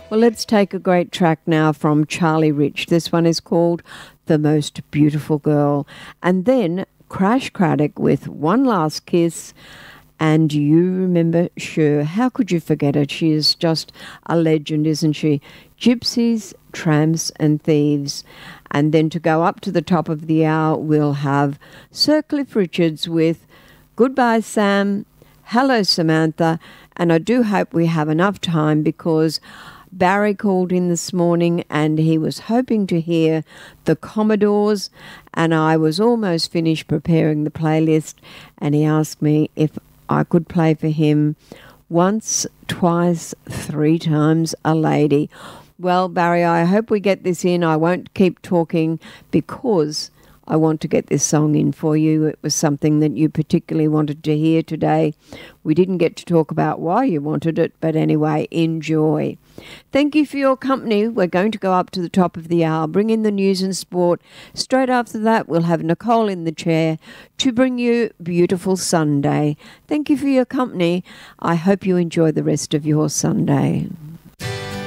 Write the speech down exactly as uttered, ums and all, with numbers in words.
Well, let's take a great track now from Charlie Rich. This one is called The Most Beautiful Girl. And then Crash Craddock with One Last Kiss. And you remember Cher. How could you forget her? She is just a legend, isn't she? Gypsies, Tramps and Thieves. And then to go up to the top of the hour, we'll have Sir Cliff Richards with Goodbye Sam, Hello Samantha. And I do hope we have enough time because Barry called in this morning and he was hoping to hear the Commodores, and I was almost finished preparing the playlist, and he asked me if I could play for him Once, Twice, Three Times a Lady. Well, Barry, I hope we get this in. I won't keep talking because I want to get this song in for you. It was something that you particularly wanted to hear today. We didn't get to talk about why you wanted it, but anyway, enjoy. Thank you for your company. We're going to go up to the top of the hour, bring in the news and sport. Straight after that, we'll have Nicole in the chair to bring you Beautiful Sunday. Thank you for your company. I hope you enjoy the rest of your Sunday.